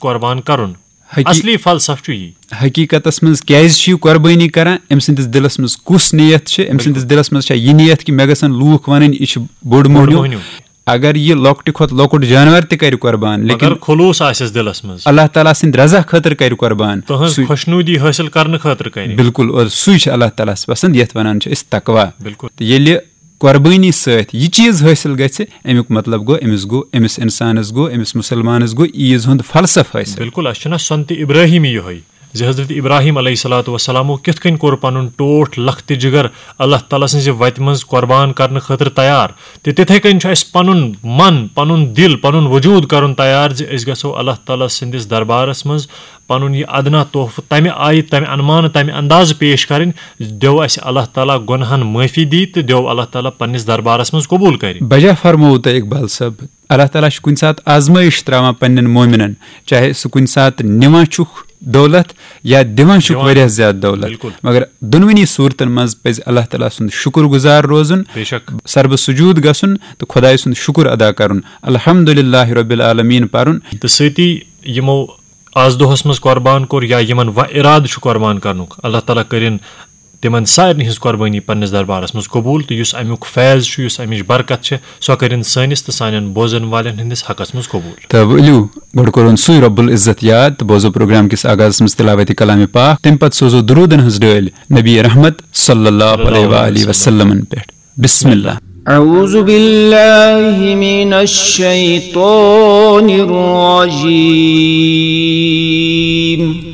قۄربان کَرُن اصلی فلسفہٕ چھُ یی حقیٖقتس منٛز کیازِ چھِ یہِ قۄربٲنی کران أمۍ سٕنٛدِس دِلس منٛز کُس نیت چھِ أمۍ سٕنٛدِس دِلس منٛز چھا یہِ نیت کہِ مےٚ گژھن لوٗکھ وَنٕنۍ یہِ چھُ بوٚڑ موٚہنیوٗ اگر یہِ لۄکٹہِ کھۄتہٕ لۄکُٹ جانور تہِ کرِ قۄربان لیکن خلوٗص آسٮ۪س دِلس منٛز اللہ تعالیٰ سٕنٛدِ رضا خٲطرٕ کرِ قۄربان تُہنٛز خۄشنوٗدی حٲصِل کرنہٕ خٲطرٕ کرِ بِلکُل اور سُے چھُ اللہ تعالیٰ ہس پسنٛد یتھ ونان چھِ أسۍ تقوا بِلکُل تہٕ ییٚلہِ قۄربٲنی سۭتۍ یہِ چیٖز حٲصِل گژھِ امیُک مطلب گوٚو أمِس اِنسانس گوٚو أمِس مُسلمانس گوٚو عیٖز ہُنٛد فلسفہٕ حٲصِل بِلکُل اَسہِ چھُنہ سۄنتہِ ابراہیٖمی یِہوے زِ حضرت ابراہیٖم علیہ صلاتُ وسلامو کِتھ کٔنۍ کوٚر پنُن ٹوٹھ لختہِ جِگر اللہ تعالیٰ سٕنٛزِ وتہِ منٛز قۄربان کرنہٕ خٲطرٕ تیار تہٕ تِتھٕے کٔنۍ چھُ اَسہِ پنُن من پنُن دِل پنُن وجوٗد کرُن تیار زِ أسۍ گژھو اللہ تعالیٰ سٕنٛدِس دربارس منٛز پنُن یہِ ادنا تحفہٕ تمہِ آیہِ تمہِ انمانہٕ تمہِ اندازٕ پیش کرٕنۍ دیو اَسہِ اللہ تعالیٰ گۄنہن معٲفی دی تہٕ دیو اللہ تعالیٰ پننِس دربارس منٛز قبوٗل کرِ بجا فرمووُ تۄہہِ اقبال صٲب اللہ تعالیٰ چھُ کُنہِ ساتہٕ آزمٲیش تراوان پننٮ۪ن مومِنن چاہے سُہ کُنہِ ساتہٕ نِوان چھُکھ دولت یا دِوان چھُکھ واریاہ زیادٕ دولت مگر دۄنوٕنی صوٗرتن منٛز پزِ اللہ تعالیٰ سُنٛد شُکر گُزار روزُن سربہٕ سجوٗد گژھُن تہٕ خۄداے سُنٛد شُکر ادا کرُن الحمدُاللہ رۄبِ العالمیٖن پرُن تہٕ سۭتی یِمو آز دۄہس منٛز قۄربان کوٚر یا یِمن ارادٕ چھُ قۄربان کرنُک اللہ تعالیٰ کٔرِنۍ تِمن سارنٕے ہٕنٛز قۄربٲنی پننِس دربارس منٛز قبوٗل تہٕ یُس امیُک فیض چھُ یُس امِچ برکت چھِ سۄ کٔرِنۍ سٲنِس تہٕ سانٮ۪ن بوزن والٮ۪ن ہٕنٛدِس حقس منٛز قبوٗل تہٕ ؤلِو گۄڈٕ کوٚرُن سُے رۄب العزت یاد تہٕ بوزو پروگرام کِس آغازس منٛز تِلاوتِ کلامِ پاک تمہِ پتہٕ سوزو درودن ہٕنٛز ڈٲلۍ نبی رحمت صلی اللہ علیہ وسلمن پٮ۪ٹھ بسم اللہ اعوذ باللہ من الشیطان الرجیم